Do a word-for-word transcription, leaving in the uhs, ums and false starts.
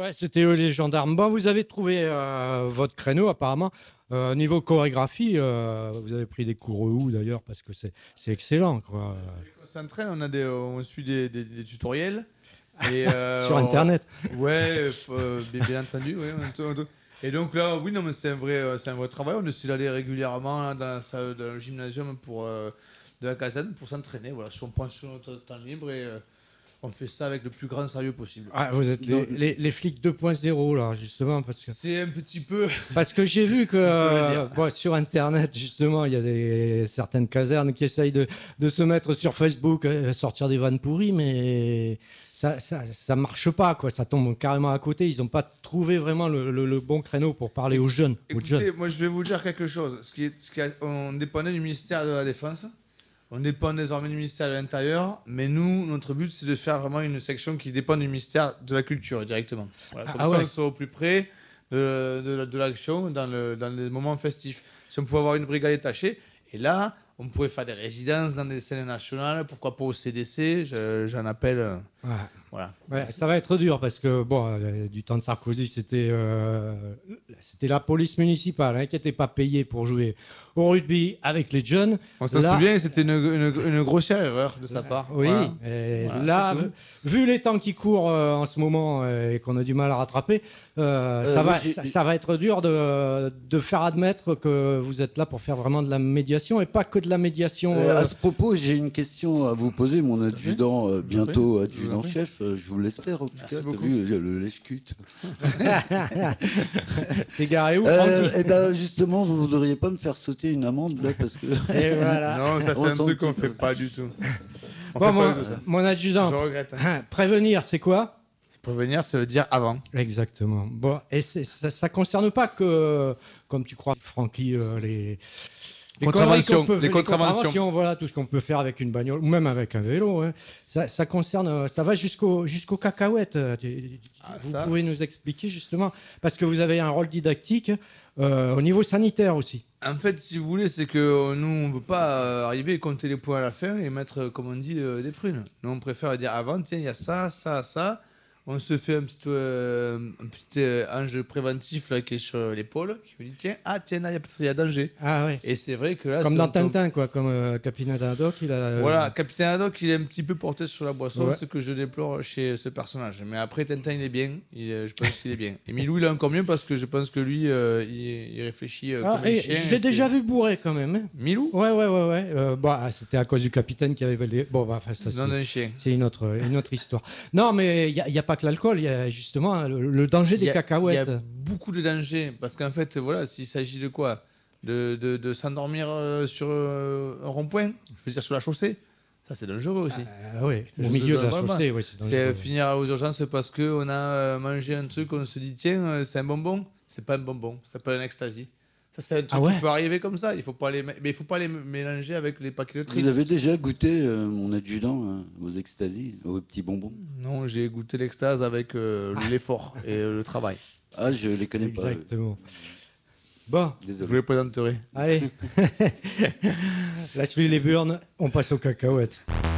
Ouais, c'était eux les gendarmes. Bon, vous avez trouvé euh, votre créneau apparemment. Euh, niveau chorégraphie, euh, vous avez pris des cours où d'ailleurs parce que c'est c'est excellent quoi. On s'entraîne, on a des, on suit des, des, des tutoriels et euh, Sur internet. on- ouais, euh, bien, bien entendu, ouais. on- on- on- Et donc là, oui, non, mais c'est un vrai, euh, c'est un vrai travail. On essaie d'aller régulièrement là, dans, la salle- dans le gymnasium pour euh, de la caserne pour s'entraîner. Voilà, si on prend sur notre temps libre et euh, on fait ça avec le plus grand sérieux possible. Ah, vous êtes les, Donc, les, les flics deux point zéro là justement parce que c'est un petit peu. parce que j'ai vu que On peut le euh, dire. bon, sur internet justement il y a des certaines casernes qui essayent de, de se mettre sur Facebook, euh, sortir des vannes pourries, mais ça, ça ça marche pas quoi, ça tombe carrément à côté. Ils n'ont pas trouvé vraiment le, le, le bon créneau pour parler aux jeunes. Aux Écoutez, jeunes. moi je vais vous dire quelque chose. Ce qui est, ce qui a- on dépendait du ministère de la Défense. On dépend désormais du ministère de l'Intérieur, mais nous, notre but, c'est de faire vraiment une section qui dépend du ministère de la Culture directement. Voilà, comme Ah ça, ouais. on soit au plus près de, de, de l'action dans, le, dans les moments festifs. Si on pouvait avoir une brigade détachée, et là, on pourrait faire des résidences dans des scènes nationales, pourquoi pas au C D C, je- j'en appelle. euh, Ouais. Voilà. Ouais, ça va être dur parce que bon, euh, du temps de Sarkozy, c'était euh, c'était la police municipale hein, qui n'était pas payée pour jouer au rugby avec les jeunes. On s'en Là- souvient, c'était une, une, une grossière erreur de sa part. Oui, Voilà. et Voilà, là, c'est tout. vu vu les temps qui courent euh, en ce moment euh, et qu'on a du mal à rattraper, euh, Euh, ça, moi, va, j'ai- ça, ça va être dur de, de faire admettre que vous êtes là pour faire vraiment de la médiation et pas que de la médiation. Euh, euh, à ce propos, j'ai une question à vous poser, mon adjudant, euh, bientôt adjudant-chef. euh, Je vous l'espère, en tout Merci cas. T'as beaucoup. vu euh, le lèche-cute. T'es garé où, Euh, Francky Eh ben, justement, vous ne voudriez pas me faire sauter une amende, là, parce que... Et voilà. Non, ça On c'est un s'en truc qu'on doute. fait pas du tout. On Bon, fait mon, pas du tout ça. mon adjudant, Je regrette. hein. hein, prévenir, c'est quoi? Prévenir, ça veut dire avant. Exactement. Bon, et c'est- ça, ça concerne pas que, comme tu crois, Francky, euh, les les Contraventions, conneries qu'on peut- les contraventions. voilà, tout ce qu'on peut faire avec une bagnole ou même avec un vélo. hein. Ça, ça concerne, euh, ça va jusqu'au jusqu'aux cacahuètes. euh, tu- Ah, vous ça. pouvez nous expliquer justement parce que vous avez un rôle didactique euh, au niveau sanitaire aussi. En fait, si vous voulez, c'est que euh, nous, on veut pas euh, arriver et compter les points à la fin et mettre, euh, comme on dit, euh, des prunes. Nous, on préfère dire avant, tiens, il y a ça, ça, ça. On se fait un petit, euh, un petit euh, ange préventif là, qui est sur l'épaule, qui vous dit, tiens, ah, tiens, là, il y a peut-être il y a danger. Ah oui. Et c'est vrai que là... Comme c'est dans un peu- Tintin, quoi, comme euh, Capitaine Haddock, il a. euh, Voilà, Capitaine Haddock, il est un petit peu porté sur la boisson, Ouais. ce que je déplore chez ce personnage. Mais après, Tintin, il est bien. Il est- je pense qu'il est bien. Et Milou, il est encore mieux parce que je pense que lui, euh, il, il réfléchit euh, Ah, comme un et chien. je et l'ai c'est- déjà vu bourré quand même. hein. Milou Ouais, ouais, ouais, ouais. Euh, bah, ah, c'était à cause du capitaine qui avait valé. Bon, bah, enfin, ça, Non, c'est, d'un chien. c'est une autre, une autre histoire. Non, mais il n'y a, y a pas que l'alcool, il y a justement le, le danger Il des y a- cacahuètes. Il y a beaucoup de dangers. Parce qu'en fait, voilà, s'il s'agit de quoi De, de, de s'endormir euh, sur euh, un rond-point, je veux dire sur la chaussée, ça c'est dangereux aussi. Ah oui, au Je milieu de la vraiment. chaussée, oui, c'est C'est dangereux. finir aux urgences parce qu'on a euh, mangé un truc, on se dit tiens, euh, c'est un bonbon. C'est pas un bonbon, ça peut être un ecstasy. Ça, c'est un truc Ah ouais qui peut arriver comme ça. Il faut pas les, mé- mais il faut pas les m- mélanger avec les paquets de tricks. Vous avez déjà goûté, euh, mon adjudant, euh, aux extasies, aux petits bonbons? Non, j'ai goûté l'extase avec euh, l'effort et euh, le travail. Ah, je les connais pas. Exactement. Bon, Je Désolé. vous les présenterai. allez. Lâche-lui les burnes, on passe aux cacahuètes.